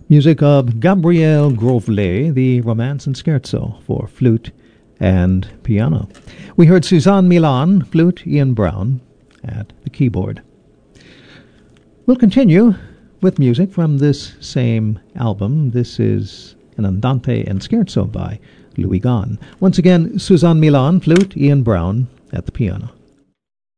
Music of Gabriel Grovlet, the Romance and Scherzo for flute and piano. We heard Suzanne Milan, flute, Ian Brown at the keyboard. We'll continue with music from this same album. This is an Andante and Scherzo by Louis Gahn. Once again, Suzanne Milan, flute, Ian Brown at the piano.